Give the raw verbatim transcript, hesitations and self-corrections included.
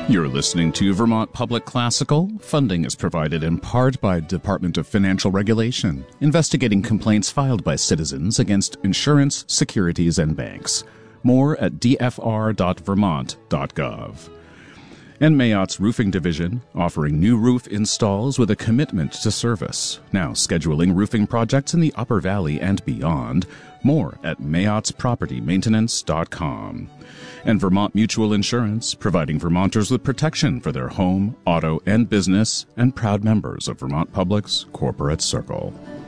You're listening to Vermont Public Classical. Funding is provided in part by Department of Financial Regulation, investigating complaints filed by citizens against insurance, securities, and banks. More at d f r dot vermont dot gov. And Mayottes Roofing Division, offering new roof installs with a commitment to service. Now scheduling roofing projects in the Upper Valley and beyond. More at mayotts property maintenance dot com. And Vermont Mutual Insurance, providing Vermonters with protection for their home, auto, and business, and proud members of Vermont Public's Corporate Circle.